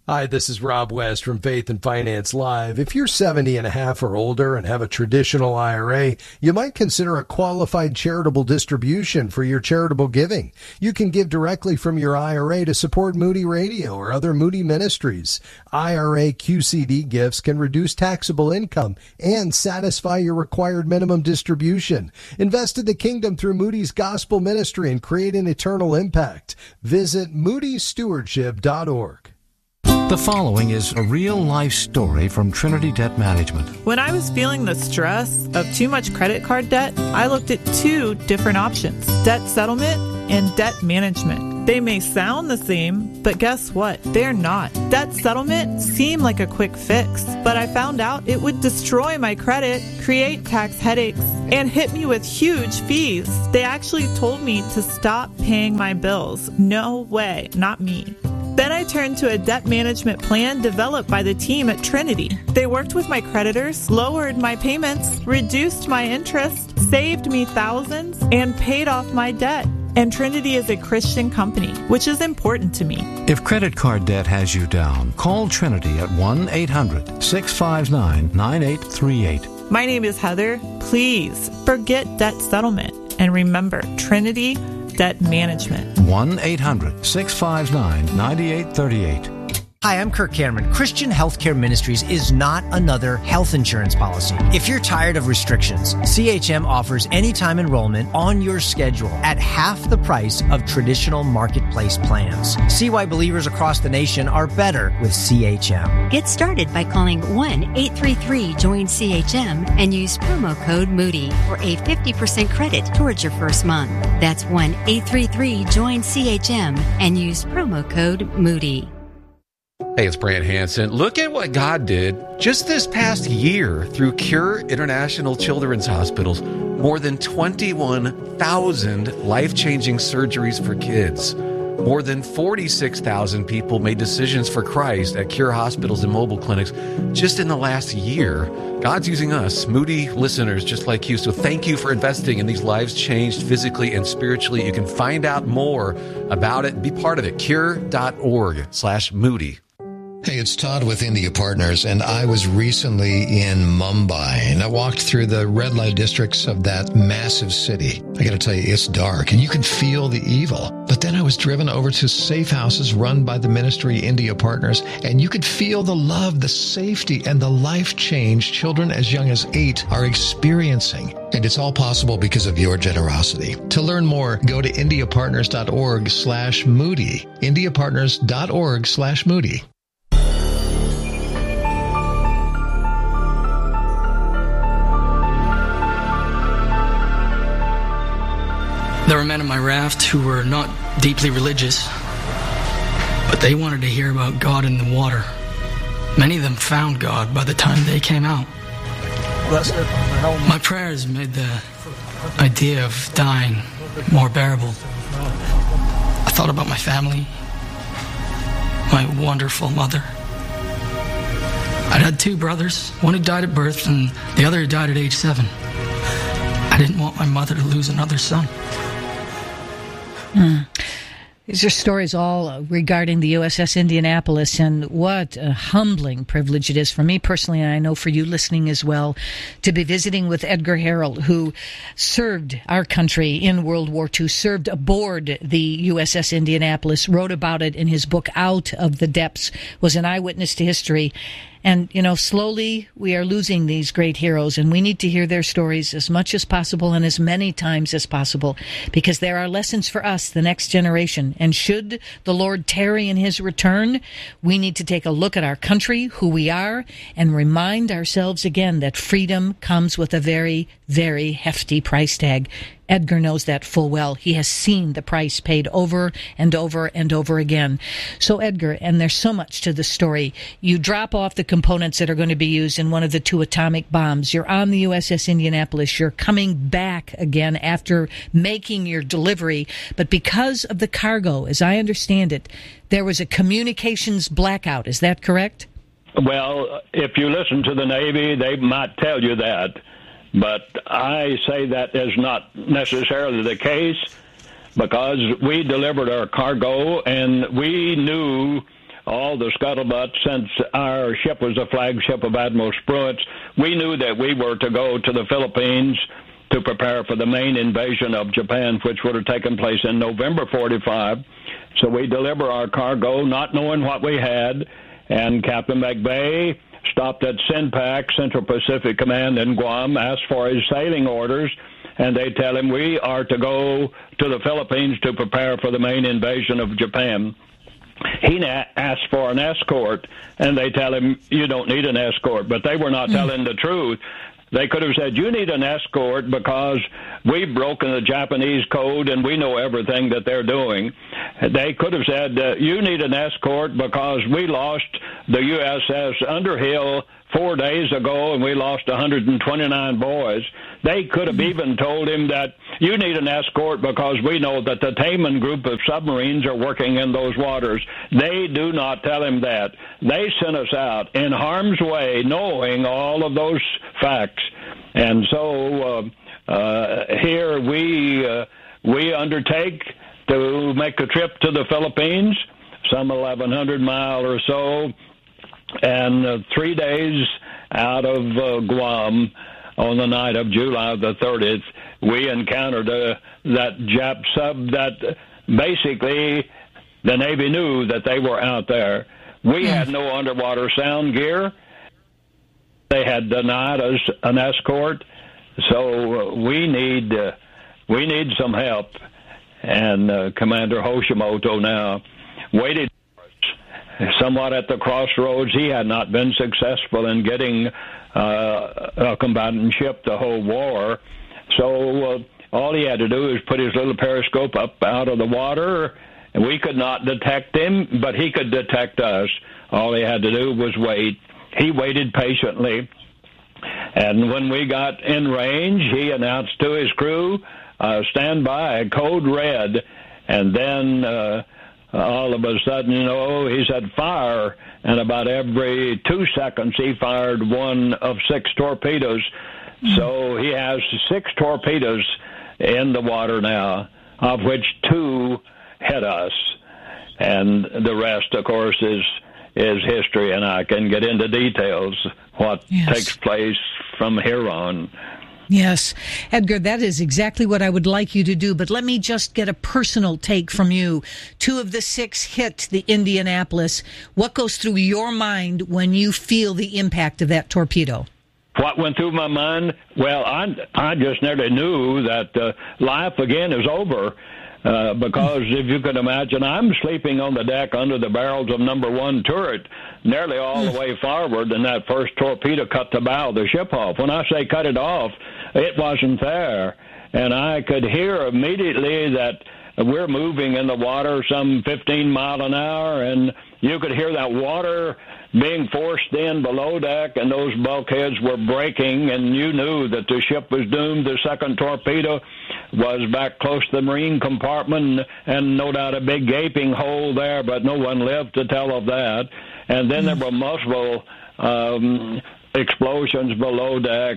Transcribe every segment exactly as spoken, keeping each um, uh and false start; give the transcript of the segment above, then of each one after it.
Hi, this is Rob West from Faith and Finance Live. If you're seventy and a half or older and have a traditional I R A, you might consider a qualified charitable distribution for your charitable giving. You can give directly from your I R A to support Moody Radio or other Moody ministries. I R A Q C D gifts can reduce taxable income and satisfy your required minimum distribution. Invest in the kingdom through Moody's Gospel Ministry and create an eternal impact. Visit moody stewardship dot org. The following is a real-life story from Trinity Debt Management. When I was feeling the stress of too much credit card debt, I looked at two different options, debt settlement and debt management. They may sound the same, but guess what? They're not. Debt settlement seemed like a quick fix, but I found out it would destroy my credit, create tax headaches, and hit me with huge fees. They actually told me to stop paying my bills. No way, not me. Then I turned to a debt management plan developed by the team at Trinity. They worked with my creditors, lowered my payments, reduced my interest, saved me thousands, and paid off my debt. And Trinity is a Christian company, which is important to me. If credit card debt has you down, call Trinity at one eight hundred six five nine nine eight three eight. My name is Heather. Please forget debt settlement. And remember, Trinity Debt Management. one eight hundred six five nine nine eight three eight. Hi, I'm Kirk Cameron. Christian Healthcare Ministries is not another health insurance policy. If you're tired of restrictions, C H M offers anytime enrollment on your schedule at half the price of traditional marketplace plans. See why believers across the nation are better with C H M. Get started by calling one eight three three join C H M and use promo code Moody for a fifty percent credit towards your first month. That's one eight three three join C H M and use promo code Moody. Hey, it's Brant Hansen. Look at what God did just this past year through Cure International Children's Hospitals. More than twenty-one thousand life-changing surgeries for kids. More than forty-six thousand people made decisions for Christ at Cure hospitals and mobile clinics just in the last year. God's using us, Moody listeners just like you. So thank you for investing in these lives changed physically and spiritually. You can find out more about it. Be part of it. Cure.org slash Moody. Hey, it's Todd with India Partners, and I was recently in Mumbai, and I walked through the red light districts of that massive city. I gotta tell you, it's dark, and you can feel the evil. But then I was driven over to safe houses run by the ministry India Partners, and you could feel the love, the safety, and the life change children as young as eight are experiencing. And it's all possible because of your generosity. To learn more, go to indiapartners.org slash Moody. indiapartners.org slash Moody. There were men in my raft who were not deeply religious, but they wanted to hear about God in the water. Many of them found God by the time they came out. My prayers made the idea of dying more bearable. I thought about my family, my wonderful mother. I'd had two brothers, one who died at birth and the other who died at age seven. I didn't want my mother to lose another son. Mm. These are stories all regarding the U S S Indianapolis, and what a humbling privilege it is for me personally, and I know for you listening as well, to be visiting with Edgar Harrell, who served our country in World War Two, served aboard the U S S Indianapolis, wrote about it in his book Out of the Depths, was an eyewitness to history. And, you know, slowly we are losing these great heroes, and we need to hear their stories as much as possible and as many times as possible, because there are lessons for us, the next generation. And should the Lord tarry in his return, we need to take a look at our country, who we are, and remind ourselves again that freedom comes with a very, very hefty price tag. Edgar knows that full well. He has seen the price paid over and over and over again. So, Edgar, and there's so much to the story. You drop off the components that are going to be used in one of the two atomic bombs. You're on the U S S Indianapolis. You're coming back again after making your delivery. But because of the cargo, as I understand it, there was a communications blackout. Is that correct? Well, if you listen to the Navy, they might tell you that. But I say that is not necessarily the case, because we delivered our cargo and we knew all all the scuttlebutt since our ship was a flagship of Admiral Spruance. We knew that we were to go to the Philippines to prepare for the main invasion of Japan, which would have taken place in November forty-five. So we deliver our cargo, not knowing what we had, and Captain McVeigh stopped at CENTPAC, Central Pacific Command in Guam, asked for his sailing orders, and they tell him we are to go to the Philippines to prepare for the main invasion of Japan. He na- asked for an escort, and they tell him, you don't need an escort. But they were not mm. telling the truth. They could have said, you need an escort because we've broken the Japanese code and we know everything that they're doing. They could have said, uh, you need an escort because we lost the U S S Underhill four days ago and we lost one hundred twenty-nine boys. They could have even told him that you need an escort because we know that the Taman group of submarines are working in those waters. They do not tell him that. They sent us out in harm's way knowing all of those facts. And so uh, uh, here we uh, we undertake to make a trip to the Philippines, some eleven hundred mile or so, and uh, three days out of uh, Guam on the night of July the thirtieth, we encountered uh, that Jap sub that basically the Navy knew that they were out there. We had no underwater sound gear. They had denied us an escort, so uh, we need uh, we need some help. And uh, Commander Hoshimoto now waited somewhat at the crossroads. He had not been successful in getting uh, a combatant ship the whole war, so uh, all he had to do is put his little periscope up out of the water, and we could not detect him, but he could detect us. All he had to do was wait. He waited patiently, and when we got in range, he announced to his crew, uh, stand by, code red, and then uh, all of a sudden, you know, he said fire, and about every two seconds he fired one of six torpedoes. Mm-hmm. So he has six torpedoes in the water now, of which two hit us, and the rest, of course, is is history, and I can get into details what yes. takes place from here on. Yes. Edgar, that is exactly what I would like you to do, but let me just get a personal take from you. Two of the six hit the Indianapolis. What goes through your mind when you feel the impact of that torpedo? What went through my mind? Well, I, I just nearly knew that uh, life again is over. Uh, because if you can imagine, I'm sleeping on the deck under the barrels of number one turret, nearly all the way forward, and that first torpedo cut the bow of the ship off. When I say cut it off, it wasn't there. And I could hear immediately that we're moving in the water some fifteen mile an hour, and you could hear that water being forced in below deck, and those bulkheads were breaking, and you knew that the ship was doomed. The second torpedo was back close to the marine compartment, and no doubt a big gaping hole there, but no one lived to tell of that. And then there were multiple um, explosions below deck.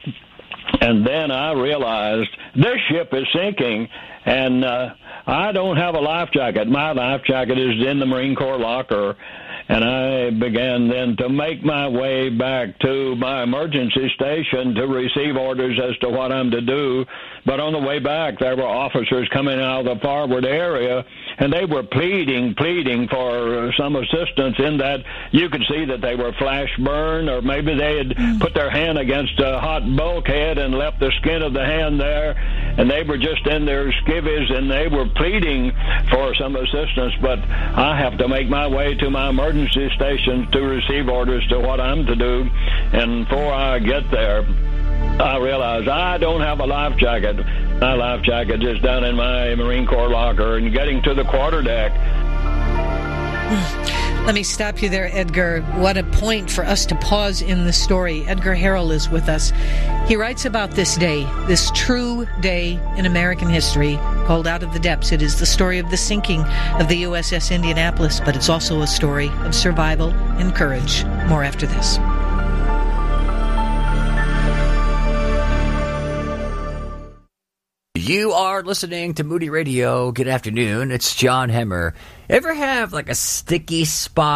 And then I realized this ship is sinking, and uh, I don't have a life jacket. My life jacket is in the Marine Corps locker. And I began then to make my way back to my emergency station to receive orders as to what I'm to do. But on the way back, there were officers coming out of the forward area, and they were pleading, pleading for some assistance in that you could see that they were flash burned, or maybe they had put their hand against a hot bulkhead and left the skin of the hand there, and they were just in their skivvies, and they were pleading for some assistance. But I have to make my way to my emergency stations to receive orders to what I'm to do, and before I get there, I realize I don't have a life jacket. My life jacket is down in my Marine Corps locker, and getting to the quarterdeck. Let me stop you there, Edgar. What a point for us to pause in the story. Edgar Harrell is with us. He writes about this day, this true day in American history, called Out of the Depths. It is the story of the sinking of the U S S Indianapolis, but it's also a story of survival and courage. More after this. You are listening to Moody Radio. Good afternoon. It's John Hemmer. Ever have like a sticky spot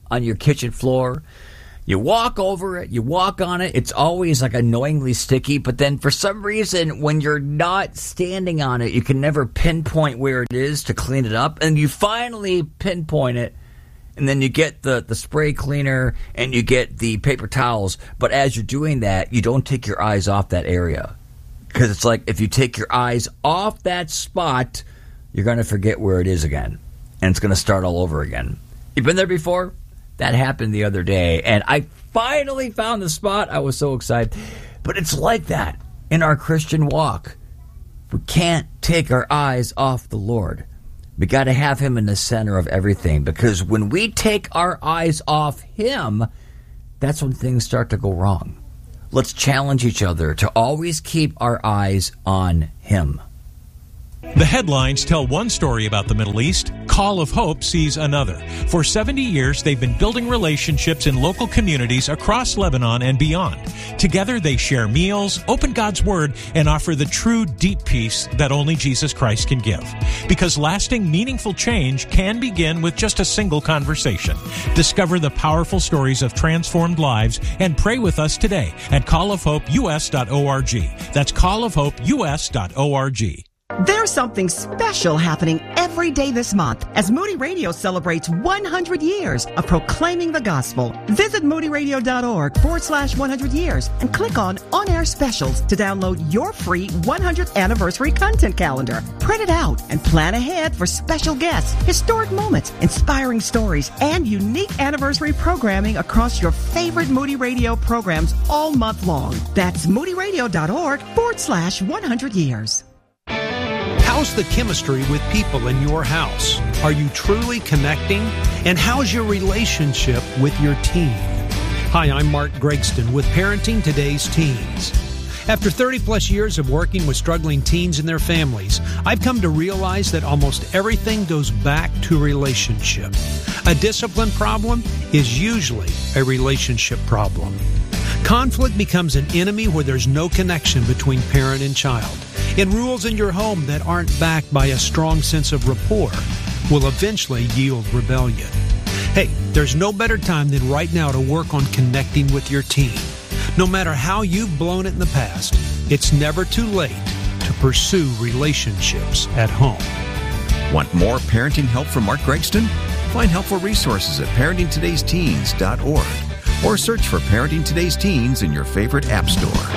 on your kitchen floor. You walk over it, you walk on it, it's always like annoyingly sticky, but then for some reason, when you're not standing on it, you can never pinpoint where it is to clean it up, and you finally pinpoint it, and then you get the, the spray cleaner, and you get the paper towels, but as you're doing that, you don't take your eyes off that area, because it's like if you take your eyes off that spot, you're going to forget where it is again, and it's going to start all over again. You've been there before? That happened the other day, and I finally found the spot. I was so excited. But it's like that in our Christian walk. We can't take our eyes off the Lord. We got to have Him in the center of everything, because when we take our eyes off Him, that's when things start to go wrong. Let's challenge each other to always keep our eyes on Him. The headlines tell one story about the Middle East. Call of Hope sees another. For seventy years, they've been building relationships in local communities across Lebanon and beyond. Together, they share meals, open God's Word, and offer the true, deep peace that only Jesus Christ can give. Because lasting, meaningful change can begin with just a single conversation. Discover the powerful stories of transformed lives and pray with us today at call of hope u s dot org. That's call of hope u s dot org. There's something special happening every day this month as Moody Radio celebrates one hundred years of proclaiming the gospel. Visit moodyradio.org forward slash 100 years and click on On-Air Specials to download your free one hundredth anniversary content calendar. Print it out and plan ahead for special guests, historic moments, inspiring stories, and unique anniversary programming across your favorite Moody Radio programs all month long. That's moodyradio.org forward slash 100 years. How's the chemistry with people in your house? Are you truly connecting? And how's your relationship with your teen? Hi, I'm Mark Gregston with Parenting Today's Teens. After thirty plus years of working with struggling teens and their families, I've come to realize that almost everything goes back to relationship. A discipline problem is usually a relationship problem. Conflict becomes an enemy where there's no connection between parent and child. And rules in your home that aren't backed by a strong sense of rapport will eventually yield rebellion. Hey, there's no better time than right now to work on connecting with your teen. No matter how you've blown it in the past, it's never too late to pursue relationships at home. Want more parenting help from Mark Gregston? Find helpful resources at parenting todays teens dot org or search for Parenting Today's Teens in your favorite app store.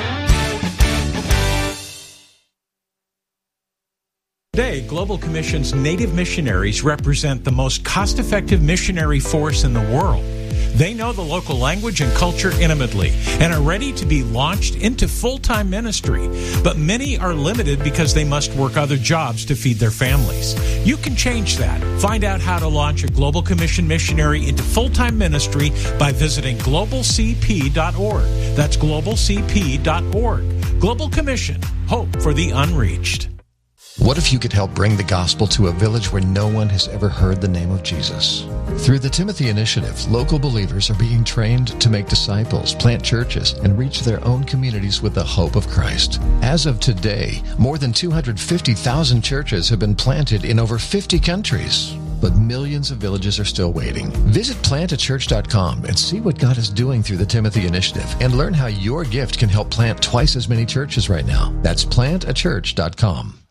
Today, Global Commission's Native missionaries represent the most cost-effective missionary force in the world. They know the local language and culture intimately and are ready to be launched into full-time ministry. But many are limited because they must work other jobs to feed their families. You can change that. Find out how to launch a Global Commission missionary into full-time ministry by visiting global c p dot org. That's global c p dot org. Global Commission, hope for the unreached. What if you could help bring the gospel to a village where no one has ever heard the name of Jesus? Through the Timothy Initiative, local believers are being trained to make disciples, plant churches, and reach their own communities with the hope of Christ. As of today, more than two hundred fifty thousand churches have been planted in over fifty countries. But millions of villages are still waiting. Visit plant a church dot com and see what God is doing through the Timothy Initiative and learn how your gift can help plant twice as many churches right now. That's plant a church dot com.